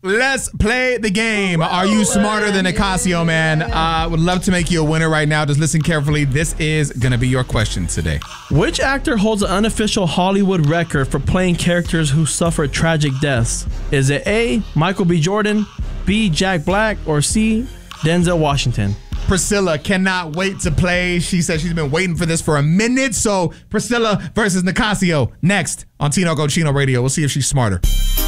Let's play the game. Are you smarter than Nicasio, man? I would love to make you a winner right now. Just listen carefully. This is going to be your question today. Which actor holds an unofficial Hollywood record for playing characters who suffer tragic deaths? Is it A, Michael B. Jordan, B, Jack Black, or C, Denzel Washington? Priscilla cannot wait to play. She said she's been waiting for this for a minute. So Priscilla versus Nicasio next on Tino Go Chino Radio. We'll see if she's smarter.